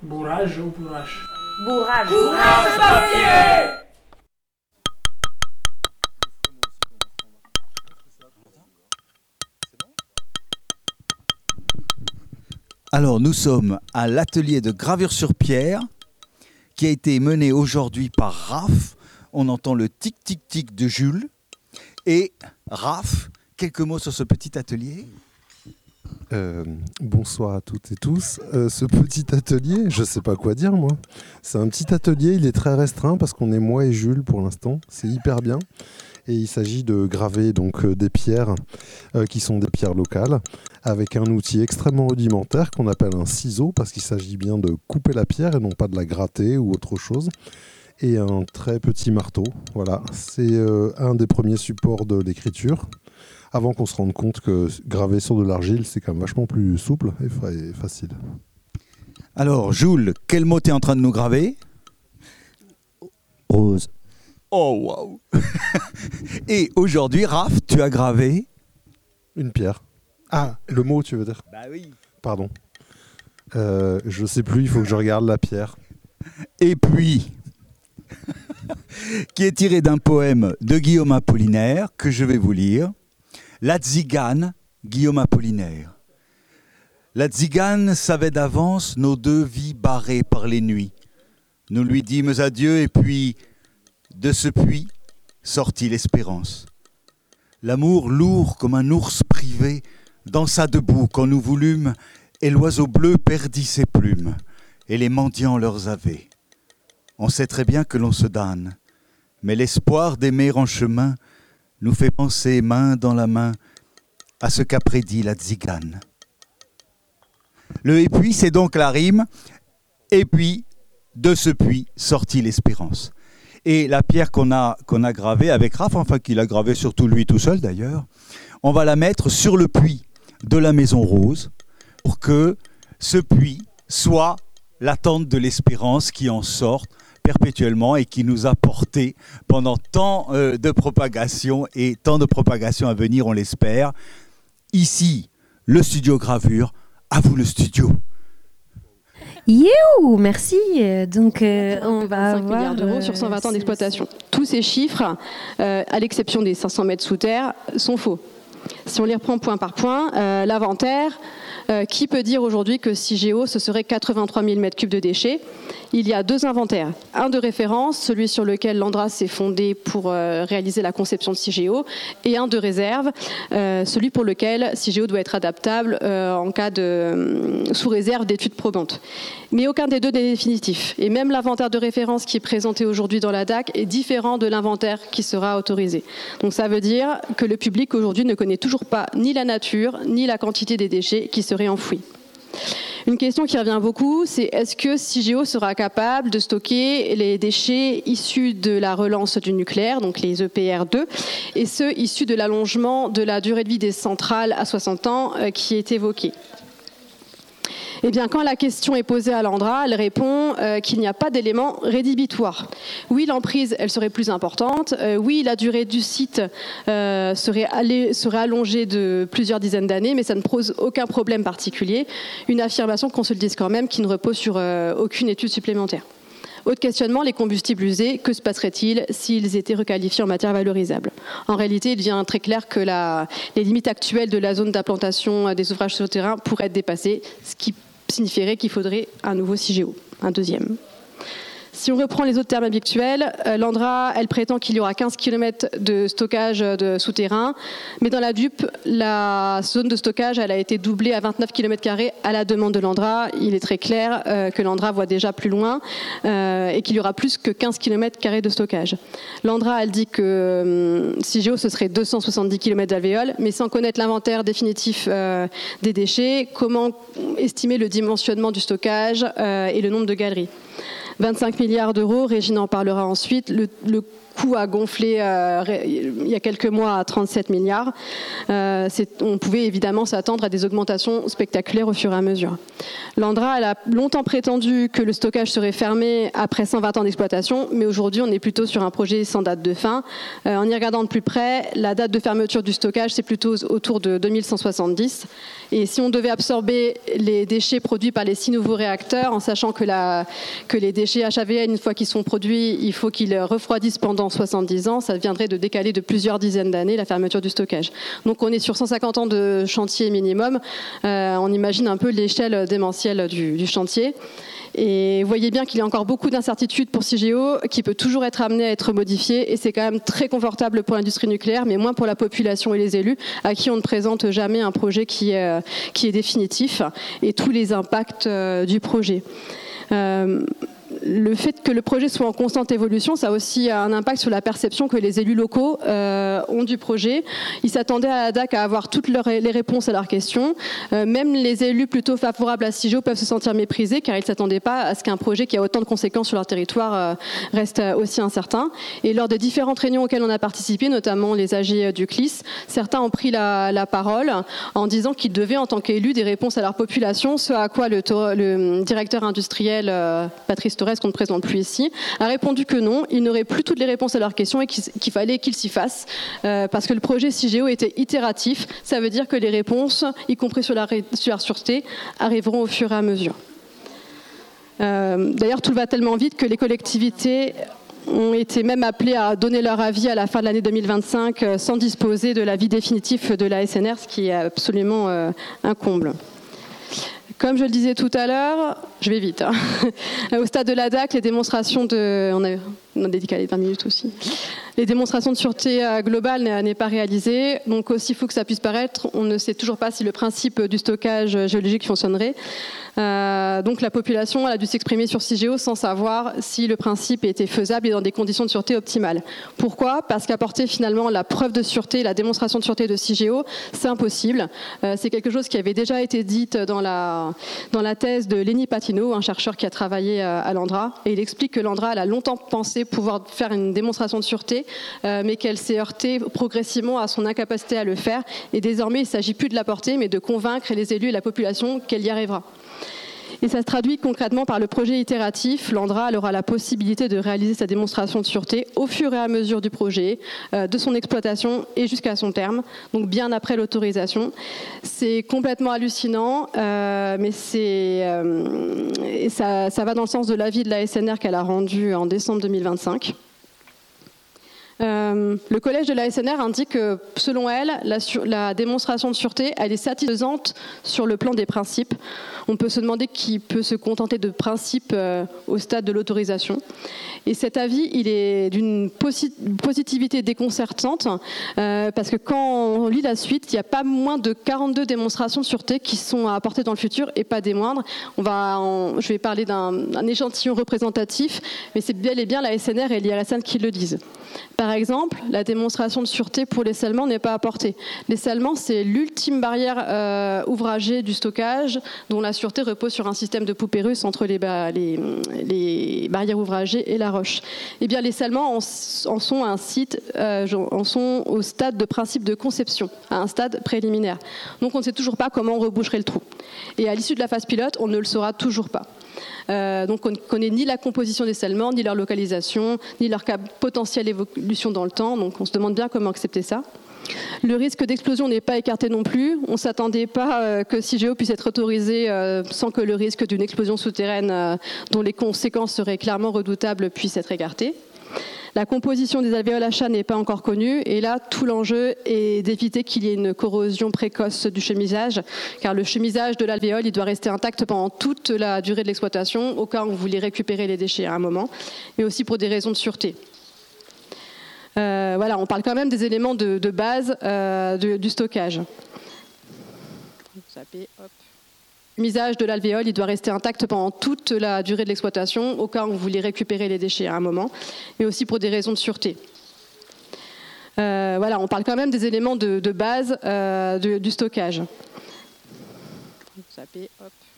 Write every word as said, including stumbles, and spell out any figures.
Bourrage ou bourrage? Bourrage. Bourrage papier. Alors, nous sommes à l'atelier de gravure sur pierre qui a été mené aujourd'hui par Raph. On entend le tic-tic-tic de Jules. Et Raph, quelques mots sur ce petit atelier? Euh, bonsoir à toutes et tous. Euh, ce petit atelier, je ne sais pas quoi dire moi. C'est un petit atelier, il est très restreint parce qu'on est moi et Jules pour l'instant. C'est hyper bien. Et il s'agit de graver donc euh, des pierres euh, qui sont des pierres locales avec un outil extrêmement rudimentaire qu'on appelle un ciseau parce qu'il s'agit bien de couper la pierre et non pas de la gratter ou autre chose. Et un très petit marteau. Voilà, c'est euh, un des premiers supports de l'écriture. Avant qu'on se rende compte que graver sur de l'argile, c'est quand même vachement plus souple et, fa- et facile. Alors, Jules, quel mot tu es en train de nous graver? Rose. Oh, waouh. Et aujourd'hui, Raph, tu as gravé? Une pierre. Ah, le mot, tu veux dire? Bah oui. Pardon. Euh, je sais plus, il faut que je regarde la pierre. Et puis, qui est tiré d'un poème de Guillaume Apollinaire, que je vais vous lire. La tzigane, Guillaume Apollinaire. La tzigane savait d'avance nos deux vies barrées par les nuits. Nous lui dîmes adieu et puis, de ce puits, sortit l'espérance. L'amour lourd comme un ours privé dansa debout quand nous voulûmes, et l'oiseau bleu perdit ses plumes, et les mendiants leurs avaient. On sait très bien que l'on se damne, mais l'espoir d'aimer en chemin nous fait penser main dans la main à ce qu'a prédit la tzigane. Le et puis, c'est donc la rime, et puis, de ce puits sortit l'espérance. Et la pierre qu'on a, qu'on a gravée avec Raph, enfin qu'il a gravée surtout lui tout seul d'ailleurs, on va la mettre sur le puits de la Maison Rose pour que ce puits soit l'attente de l'espérance qui en sorte perpétuellement et qui nous a porté pendant tant euh, de propagation et tant de propagation à venir, on l'espère. Ici, le studio gravure, à vous le studio. You, merci. Donc, euh, on va vingt-cinq avoir milliards d'euros euh, sur cent vingt ans c'est- d'exploitation. Tous ces chiffres, euh, à l'exception des cinq cents mètres sous terre, sont faux. Si on les reprend point par point, euh, l'inventaire, euh, qui peut dire aujourd'hui que Cigéo, ce serait quatre-vingt-trois mille mètres cubes de déchets? Il y a deux inventaires. Un de référence, celui sur lequel l'Andra s'est fondé pour euh, réaliser la conception de Cigéo, et un de réserve, euh, celui pour lequel Cigéo doit être adaptable euh, en cas de euh, sous réserve d'études probantes. Mais aucun des deux n'est définitif. Et même l'inventaire de référence qui est présenté aujourd'hui dans la D A C est différent de l'inventaire qui sera autorisé. Donc ça veut dire que le public aujourd'hui ne connaît toujours pas ni la nature, ni la quantité des déchets qui seraient enfouis. Une question qui revient beaucoup, c'est est-ce que Cigéo sera capable de stocker les déchets issus de la relance du nucléaire, donc les E P R deux, et ceux issus de l'allongement de la durée de vie des centrales à soixante ans euh, qui est évoqué? Eh bien, quand la question est posée à l'Andra, elle répond euh, qu'il n'y a pas d'élément rédhibitoire. Oui, l'emprise, elle serait plus importante. Euh, oui, la durée du site euh, serait, allé, serait allongée de plusieurs dizaines d'années, mais ça ne pose aucun problème particulier. Une affirmation, qu'on se le dise quand même, qui ne repose sur euh, aucune étude supplémentaire. Autre questionnement, les combustibles usés, que se passerait-il s'ils étaient requalifiés en matière valorisable? En réalité, il devient très clair que la, les limites actuelles de la zone d'implantation des ouvrages souterrains pourraient être dépassées, ce qui signifierait qu'il faudrait un nouveau Cigéo, un deuxième. Si on reprend les autres termes habituels, euh, l'Andra, elle prétend qu'il y aura quinze kilomètres de stockage de souterrain, mais dans la D U P, la zone de stockage, elle a été doublée à vingt-neuf kilomètres carrés à la demande de l'Andra. Il est très clair euh, que l'Andra voit déjà plus loin euh, et qu'il y aura plus que quinze kilomètres carrés de stockage. L'Andra, elle dit que euh, Cigéo, ce serait deux cent soixante-dix kilomètres d'alvéoles, mais sans connaître l'inventaire définitif euh, des déchets, comment estimer le dimensionnement du stockage euh, et le nombre de galeries? vingt-cinq milliards d'euros, Régine en parlera ensuite. Le, le coût a gonflé euh, il y a quelques mois à trente-sept milliards, euh, on pouvait évidemment s'attendre à des augmentations spectaculaires au fur et à mesure. L'Andra elle a longtemps prétendu que le stockage serait fermé après cent vingt ans d'exploitation, mais aujourd'hui on est plutôt sur un projet sans date de fin. Euh, en y regardant de plus près, la date de fermeture du stockage c'est plutôt autour de deux mille cent soixante-dix. Et si on devait absorber les déchets produits par les six nouveaux réacteurs, en sachant que, la, que les déchets H A V N, une fois qu'ils sont produits, il faut qu'ils refroidissent pendant soixante-dix ans, ça viendrait de décaler de plusieurs dizaines d'années la fermeture du stockage. Donc on est sur cent cinquante ans de chantier minimum. Euh, on imagine un peu l'échelle démentielle du, du chantier. Et vous voyez bien qu'il y a encore beaucoup d'incertitudes pour Cigéo, qui peut toujours être amené à être modifié, et c'est quand même très confortable pour l'industrie nucléaire, mais moins pour la population et les élus, à qui on ne présente jamais un projet qui est, qui est définitif, et tous les impacts euh, du projet. Euh, Le fait que le projet soit en constante évolution, ça a aussi un impact sur la perception que les élus locaux euh, ont du projet. Ils s'attendaient à la D A C à avoir toutes leurs, les réponses à leurs questions. Euh, même les élus plutôt favorables à Cigéo peuvent se sentir méprisés car ils ne s'attendaient pas à ce qu'un projet qui a autant de conséquences sur leur territoire euh, reste aussi incertain. Et lors des différentes réunions auxquelles on a participé, notamment les A G du C L I S, certains ont pris la, la parole en disant qu'ils devaient en tant qu'élus des réponses à leur population, ce à quoi le, le directeur industriel euh, Patrice Torres, qu'on ne présente plus ici, a répondu que non, il n'aurait plus toutes les réponses à leurs questions et qu'il, qu'il fallait qu'il s'y fasse euh, parce que le projet Cigéo était itératif, ça veut dire que les réponses, y compris sur la, sur la sûreté, arriveront au fur et à mesure. Euh, d'ailleurs, tout va tellement vite que les collectivités ont été même appelées à donner leur avis à la fin de l'année deux mille vingt-cinq euh, sans disposer de l'avis définitif de la S N R, ce qui est absolument euh, un comble. Comme je le disais tout à l'heure, je vais vite, hein. Au stade de la D A C, les démonstrations de... On a, on a décalé vingt minutes aussi. Les démonstrations de sûreté globale n'est pas réalisée, donc aussi fou que ça puisse paraître, on ne sait toujours pas si le principe du stockage géologique fonctionnerait. Euh, donc la population elle a dû s'exprimer sur Cigéo sans savoir si le principe était faisable et dans des conditions de sûreté optimales. Pourquoi ? Parce qu'apporter finalement la preuve de sûreté, la démonstration de sûreté de Cigéo, c'est impossible. Euh, c'est quelque chose qui avait déjà été dit dans la, dans la thèse de Lenny Patino, un chercheur qui a travaillé à l'Andra, et il explique que l'Andra elle a longtemps pensé pouvoir faire une démonstration de sûreté, euh, mais qu'elle s'est heurtée progressivement à son incapacité à le faire, et désormais il ne s'agit plus de l'apporter, mais de convaincre les élus et la population qu'elle y arrivera. Et ça se traduit concrètement par le projet itératif. L'Andra elle aura la possibilité de réaliser sa démonstration de sûreté au fur et à mesure du projet, euh, de son exploitation et jusqu'à son terme, donc bien après l'autorisation. C'est complètement hallucinant, euh, mais c'est, euh, et ça, ça va dans le sens de l'avis de la S N R qu'elle a rendu en décembre deux mille vingt-cinq. Euh, le collège de la S N R indique que, selon elle, la, sur, la démonstration de sûreté, elle est satisfaisante sur le plan des principes. On peut se demander qui peut se contenter de principes euh, au stade de l'autorisation. Et cet avis, il est d'une posi- positivité déconcertante, euh, parce que quand on lit la suite, il n'y a pas moins de quarante-deux démonstrations de sûreté qui sont à apporter dans le futur, et pas des moindres. On va en, je vais parler d'un, d'un échantillon représentatif, mais c'est bel et bien la S N R et l'I R S N qui le disent. Par exemple, la démonstration de sûreté pour les scellements n'est pas apportée. Les scellements, c'est l'ultime barrière euh, ouvragée du stockage, dont la sûreté repose sur un système de poupées russes entre les, ba- les, les barrières ouvragées et la roche. Eh bien, les scellements en, en sont à un site, euh, en sont au stade de principe de conception, à un stade préliminaire. Donc, on ne sait toujours pas comment on reboucherait le trou. Et à l'issue de la phase pilote, on ne le saura toujours pas. Euh, donc on ne connaît ni la composition des scellements, ni leur localisation, ni leur potentielle évolution dans le temps. Donc on se demande bien comment accepter ça. Le risque d'explosion n'est pas écarté non plus. On ne s'attendait pas euh, que Cigéo puisse être autorisé euh, sans que le risque d'une explosion souterraine euh, dont les conséquences seraient clairement redoutables puisse être écarté. La composition des alvéoles H A n'est pas encore connue et là, tout l'enjeu est d'éviter qu'il y ait une corrosion précoce du chemisage, car le chemisage de l'alvéole il doit rester intact pendant toute la durée de l'exploitation, au cas où on voulait récupérer les déchets à un moment, mais aussi pour des raisons de sûreté. Euh, voilà, on parle quand même des éléments de, de base euh, de, du stockage. Zapper, hop. Le chemisage de l'alvéole, il doit rester intact pendant toute la durée de l'exploitation, au cas où on voulait récupérer les déchets à un moment, mais aussi pour des raisons de sûreté. Euh, voilà, on parle quand même des éléments de, de base euh, de, du stockage. Zapper, hop.